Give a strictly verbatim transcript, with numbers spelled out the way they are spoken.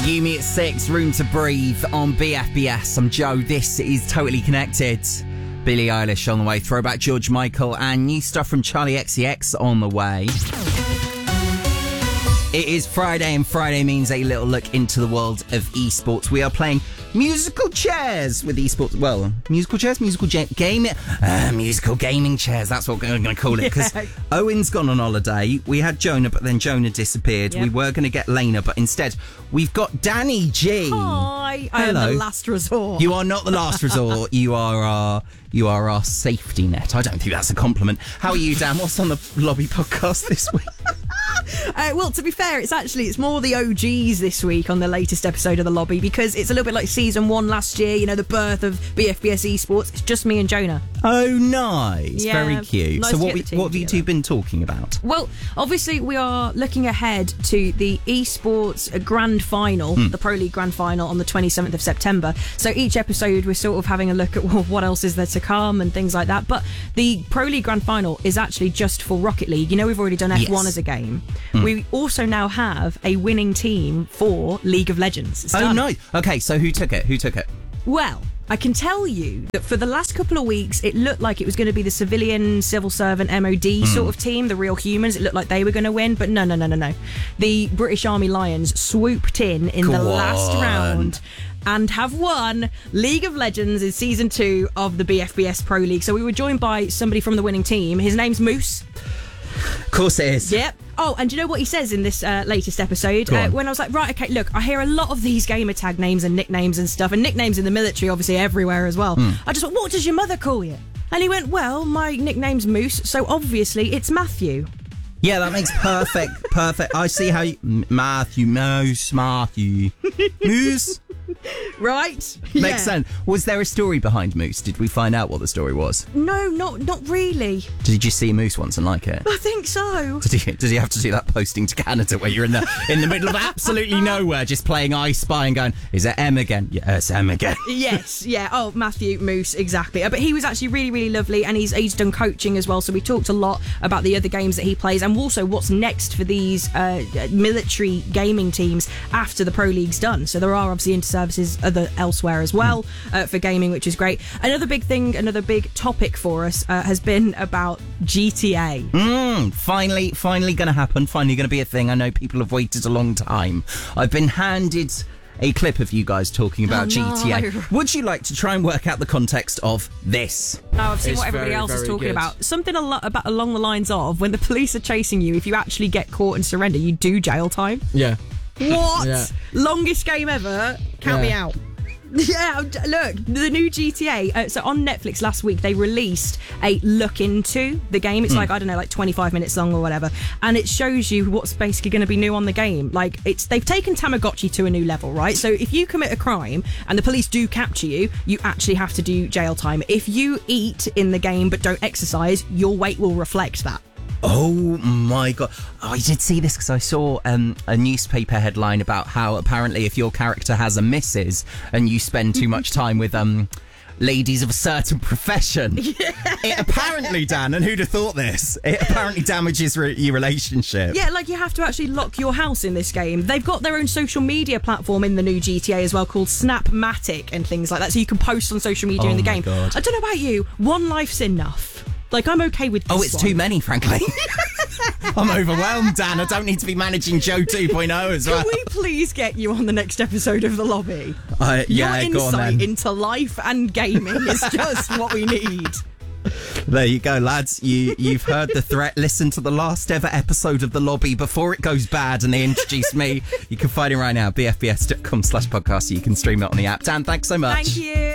Yumi at six, Room to Breathe on B F B S. I'm Joe. This is Totally Connected. Billie Eilish on the way. Throwback George Michael and new stuff from Charlie X C X on the way. It is Friday, and Friday means a little look into the world of esports. We are playing musical chairs with esports. Well, musical chairs, musical ja- game, uh, musical gaming chairs. That's what we're going to call it. Because yeah. Owen's gone on holiday. We had Jonah, but then Jonah disappeared. Yep. We were going to get Lena, but instead we've got Danny G. Hi, I Hello. am the last resort. You are not the last resort. You are our, you are our safety net. I don't think that's a compliment. How are you, Dan? What's on the Lobby podcast this week? Uh, well, to be fair, it's actually it's more the O Gs this week on the latest episode of The Lobby, because it's a little bit like season one last year, you know, the birth of B F B S Esports. It's just me and Jonah. Oh, nice. Yeah, very cute. nice so to what, get we, what have you together. two been talking about? Well, obviously we are looking ahead to the Esports Grand Final, Hmm. the Pro League Grand Final on the twenty-seventh of September. So each episode we're sort of having a look at, well, what else is there to come and things like that. But the Pro League Grand Final is actually just for Rocket League. You know, we've already done F one Yes. as a game. Hmm. We also now have a winning team for League of Legends. It's Oh, done. nice. Okay, so who took it? Who took it? Well, I can tell you that for the last couple of weeks, it looked like it was going to be the civilian, civil servant, M O D Mm. sort of team, the real humans. It looked like they were going to win, but no, no, no, no, no. The British Army Lions swooped in in Go the on. last round and have won League of Legends in season two of the B F B S Pro League. So we were joined by somebody from the winning team. His name's Moose. Of course it is. Yep. Oh, and do you know what he says in this uh, latest episode? Go Uh, on. when I was like, right, okay, look, I hear a lot of these gamer tag names and nicknames and stuff, and nicknames in the military, obviously, everywhere as well. Mm. I just went, what does your mother call you? And he went, well, my nickname's Moose, so obviously it's Matthew. Yeah, that makes perfect, perfect. I see how you... M- Matthew, Moose, Matthew. Moose. Right? Makes Yeah. sense. Was there a story behind Moose? Did we find out what the story was? No, not not really. Did you see Moose once and like it? I think so. Did he, did he have to do that posting to Canada where you're in the in the middle of absolutely nowhere, just playing I Spy and going, is it M again? Yeah, it's M again. Yes, yeah. Oh, Matthew Moose, exactly. Uh, But he was actually really, really lovely, and he's he's done coaching as well. So we talked a lot about the other games that he plays, and also what's next for these uh, military gaming teams after the Pro League's done. So there are obviously inter-services other elsewhere as well uh, for gaming, which is great. Another big thing, another big topic for us uh, has been about G T A. Mm, finally, finally going to happen. Finally going to be a thing. I know people have waited a long time. I've been handed a clip of you guys talking about Oh, G T A. no. Would you like to try and work out the context of this? No, I've seen It's what everybody very, else is very talking good. about. Something a lot about along the lines of when the police are chasing you, if you actually get caught and surrender, you do jail time. Yeah. What? Yeah. Longest game ever? Count me Yeah. out. Yeah, look, the new G T A. Uh, so on Netflix last week, they released a look into the game. It's like, I don't know, like twenty-five minutes long or whatever. And it shows you what's basically going to be new on the game. Like, it's they've taken Tamagotchi to a new level, right? So if you commit a crime and the police do capture you, you actually have to do jail time. If you eat in the game but don't exercise, your weight will reflect that. Oh my god. Oh, I did see this because I saw um, a newspaper headline about how apparently if your character has a missus and you spend too much time with um ladies of a certain profession, yeah. It apparently, Dan, and who'd have thought this, it apparently damages re- your relationship. Yeah, like you have to actually lock your house in this game. They've got their own social media platform in the new G T A as well called Snapmatic and things like that, so you can post on social media Oh in the my game. God. I don't know about you, one life's enough. Like, I'm okay with this Oh, it's one. too many, frankly. I'm overwhelmed, Dan. I don't need to be managing Joe two point oh as well. Can we please get you on the next episode of The Lobby? Uh, yeah, Your go on insight then. into life and gaming is just what we need. There you go, lads. You, you've heard the threat. Listen to the last ever episode of The Lobby before it goes bad and they introduce me. You can find it right now, b f b s dot com slash podcast. You can stream it on the app. Dan, thanks so much. Thank you.